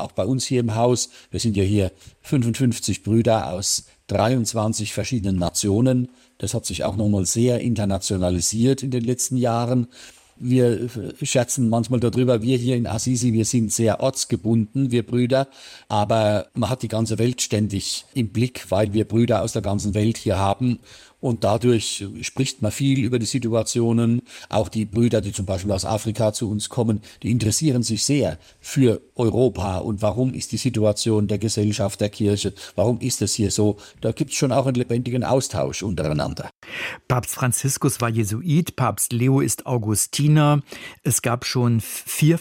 auch bei uns hier im Haus. Wir sind ja hier 55 Brüder aus 23 verschiedenen Nationen. Das hat sich auch nochmal sehr internationalisiert in den letzten Jahren. Wir scherzen manchmal darüber, wir hier in Assisi, wir sind sehr ortsgebunden, wir Brüder, aber man hat die ganze Welt ständig im Blick, weil wir Brüder aus der ganzen Welt hier haben. Und dadurch spricht man viel über die Situationen. Auch die Brüder, die zum Beispiel aus Afrika zu uns kommen, die interessieren sich sehr für Europa. Und warum ist die Situation der Gesellschaft, der Kirche, warum ist es hier so? Da gibt es schon auch einen lebendigen Austausch untereinander. Papst Franziskus war Jesuit, Papst Leo ist Augustiner. Es gab schon 4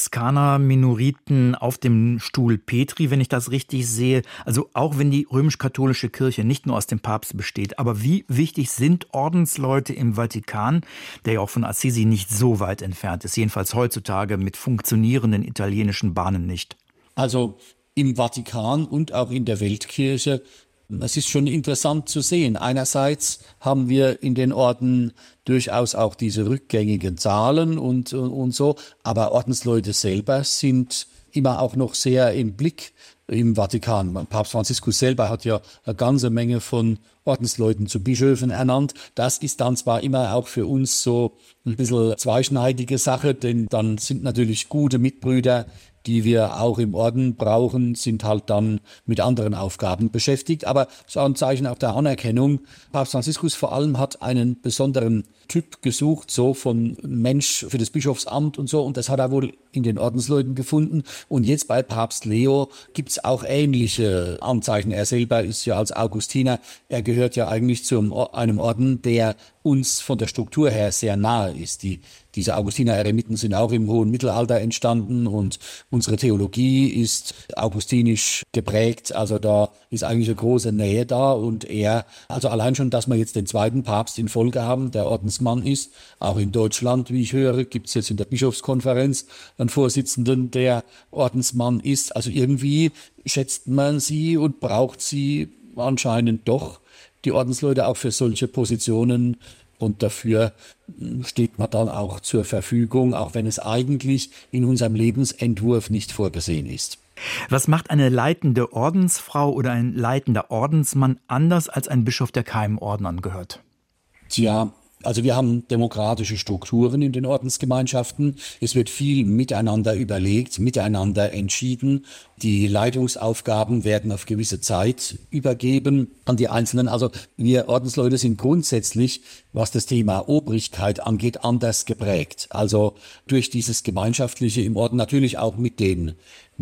Franziskaner-Minoriten auf dem Stuhl Petri, wenn ich das richtig sehe. Also auch wenn die römisch-katholische Kirche nicht nur aus dem Papst besteht. Aber wie wichtig sind Ordensleute im Vatikan, der ja auch von Assisi nicht so weit entfernt ist, jedenfalls heutzutage mit funktionierenden italienischen Bahnen nicht? Also im Vatikan und auch in der Weltkirche, es ist schon interessant zu sehen. Einerseits haben wir in den Orden durchaus auch diese rückgängigen Zahlen und so, aber Ordensleute selber sind immer auch noch sehr im Blick im Vatikan. Papst Franziskus selber hat ja eine ganze Menge von Ordensleuten zu Bischöfen ernannt. Das ist dann zwar immer auch für uns so ein bisschen zweischneidige Sache, denn dann sind natürlich gute Mitbrüder, die wir auch im Orden brauchen, sind halt dann mit anderen Aufgaben beschäftigt. Aber es ist auch ein Zeichen auch der Anerkennung. Papst Franziskus vor allem hat einen besonderen Typ gesucht, so von Mensch für das Bischofsamt und so. Und das hat er wohl in den Ordensleuten gefunden. Und jetzt bei Papst Leo gibt es auch ähnliche Anzeichen. Er selber ist ja als Augustiner, er gehört ja eigentlich zu einem Orden, der uns von der Struktur her sehr nahe ist. Diese Augustiner-Eremiten sind auch im hohen Mittelalter entstanden und unsere Theologie ist augustinisch geprägt. Also da ist eigentlich eine große Nähe da und also allein schon, dass wir jetzt den zweiten Papst in Folge haben, der Ordensmann ist, auch in Deutschland, wie ich höre, gibt es jetzt in der Bischofskonferenz einen Vorsitzenden, der Ordensmann ist. Also irgendwie schätzt man sie und braucht sie anscheinend doch, die Ordensleute auch für solche Positionen. Und dafür steht man dann auch zur Verfügung, auch wenn es eigentlich in unserem Lebensentwurf nicht vorgesehen ist. Was macht eine leitende Ordensfrau oder ein leitender Ordensmann anders als ein Bischof, der keinem Orden angehört? Tja, also wir haben demokratische Strukturen in den Ordensgemeinschaften. Es wird viel miteinander überlegt, miteinander entschieden. Die Leitungsaufgaben werden auf gewisse Zeit übergeben an die Einzelnen. Also wir Ordensleute sind grundsätzlich, was das Thema Obrigkeit angeht, anders geprägt. Also durch dieses Gemeinschaftliche im Orden, natürlich auch mit den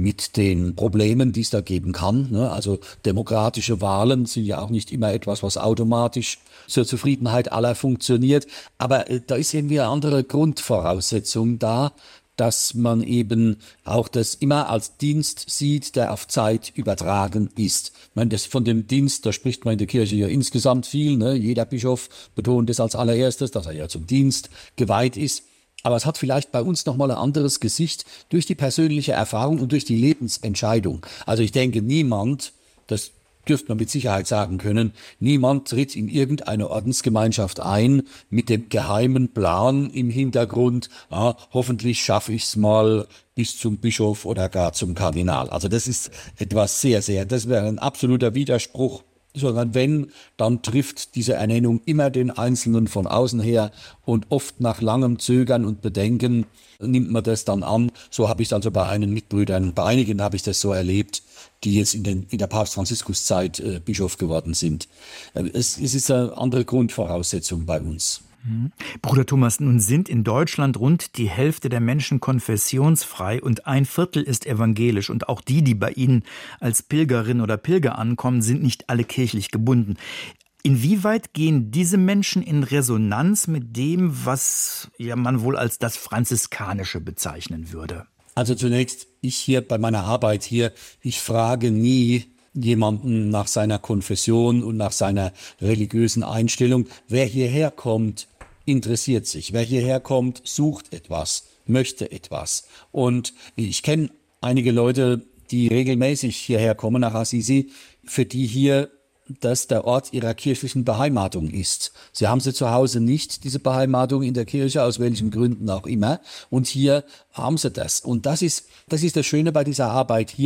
Problemen, die es da geben kann. Also demokratische Wahlen sind ja auch nicht immer etwas, was automatisch zur Zufriedenheit aller funktioniert. Aber da ist irgendwie eine andere Grundvoraussetzung da, dass man eben auch das immer als Dienst sieht, der auf Zeit übertragen ist. Ich meine, das von dem Dienst, da spricht man in der Kirche ja insgesamt viel. Jeder Bischof betont es als allererstes, dass er ja zum Dienst geweiht ist. Aber es hat vielleicht bei uns nochmal ein anderes Gesicht durch die persönliche Erfahrung und durch die Lebensentscheidung. Also ich denke, niemand, das dürfte man mit Sicherheit sagen können, niemand tritt in irgendeine Ordensgemeinschaft ein mit dem geheimen Plan im Hintergrund, hoffentlich schaffe ich es mal bis zum Bischof oder gar zum Kardinal. Also das ist etwas das wäre ein absoluter Widerspruch. Sondern wenn, dann trifft diese Ernennung immer den Einzelnen von außen her und oft nach langem Zögern und Bedenken nimmt man das dann an. So habe ich es also bei einigen habe ich das so erlebt, die jetzt in der Papst-Franziskus-Zeit Bischof geworden sind. Es ist eine andere Grundvoraussetzung bei uns. Bruder Thomas, nun sind in Deutschland rund die Hälfte der Menschen konfessionsfrei und 1/4 ist evangelisch. Und auch die bei Ihnen als Pilgerin oder Pilger ankommen, sind nicht alle kirchlich gebunden. Inwieweit gehen diese Menschen in Resonanz mit dem, was man wohl als das Franziskanische bezeichnen würde? Also zunächst, ich hier bei meiner Arbeit hier, ich frage nie jemanden nach seiner Konfession und nach seiner religiösen Einstellung. Wer hierher kommt, interessiert sich. Wer hierher kommt, sucht etwas, möchte etwas. Und ich kenne einige Leute, die regelmäßig hierher kommen nach Assisi, für die hier das der Ort ihrer kirchlichen Beheimatung ist. Sie haben sie zu Hause nicht, diese Beheimatung in der Kirche, aus welchen Gründen auch immer. Und hier haben sie das. Und das ist das Schöne bei dieser Arbeit hier.